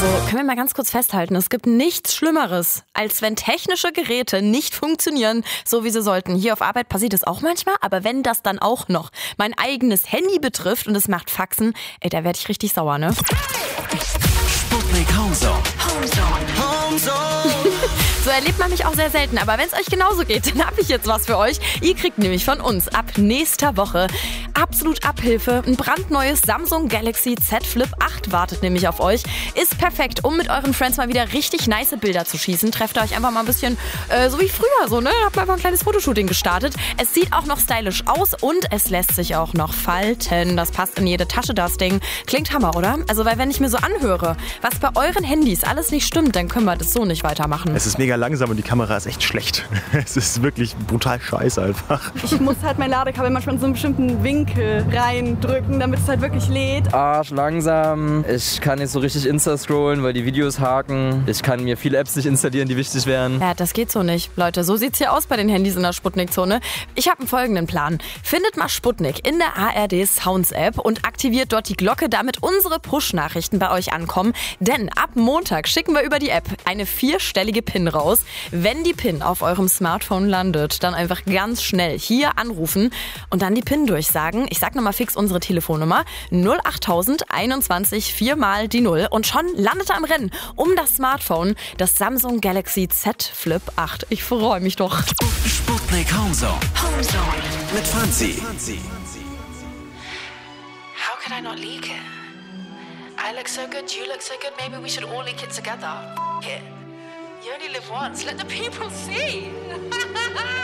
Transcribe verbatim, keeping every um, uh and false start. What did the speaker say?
Also können wir mal ganz kurz festhalten, es gibt nichts Schlimmeres, als wenn technische Geräte nicht funktionieren, so wie sie sollten. Hier auf Arbeit passiert es auch manchmal, aber wenn das dann auch noch mein eigenes Handy betrifft und es macht Faxen, ey, da werde ich richtig sauer, ne? Sputnik Homezone. Homezone. Homezone. So erlebt man mich auch sehr selten, aber wenn es euch genauso geht, dann habe ich jetzt was für euch. Ihr kriegt nämlich von uns ab nächster Woche absolut Abhilfe. Ein brandneues Samsung Galaxy Z Flip acht wartet nämlich auf euch. Ist perfekt, um mit euren Friends mal wieder richtig nice Bilder zu schießen. Trefft euch einfach mal ein bisschen äh, so wie früher, so, ne? Habt mal einfach ein kleines Fotoshooting gestartet. Es sieht auch noch stylisch aus und es lässt sich auch noch falten. Das passt in jede Tasche, das Ding. Klingt Hammer, oder? Also, weil wenn ich mir so anhöre, was bei euren Handys alles nicht stimmt, dann können wir das so nicht weitermachen. Es ist mega langsam und die Kamera ist echt schlecht. Es ist wirklich brutal scheiße einfach. Ich muss halt mein Ladekabel manchmal in so einen bestimmten Winkel reindrücken, damit es halt wirklich lädt. Arsch langsam. Ich kann nicht so richtig Insta scrollen, weil die Videos haken. Ich kann mir viele Apps nicht installieren, die wichtig wären. Ja, das geht so nicht. Leute, so sieht's hier aus bei den Handys in der Sputnik-Zone. Ich habe einen folgenden Plan. Findet mal Sputnik in der A R D Sounds App und aktiviert dort die Glocke, damit unsere Push-Nachrichten bei euch ankommen. Denn ab Montag schicken wir über die App eine vierstellige PIN raus. Wenn die PIN auf eurem Smartphone landet, dann einfach ganz schnell hier anrufen und dann die PIN durchsagen. Ich sag nochmal fix unsere Telefonnummer null achttausend einundzwanzig vier mal die null und schon landet er im Rennen um das Smartphone, das Samsung Galaxy Z Flip acht. Ich freue mich doch. Sputnik Homezone. Homezone. Mit Franzi. How could I not leak it? I look so good, you look so good, maybe we should all leak it together. F- it. You only live once, let the people see.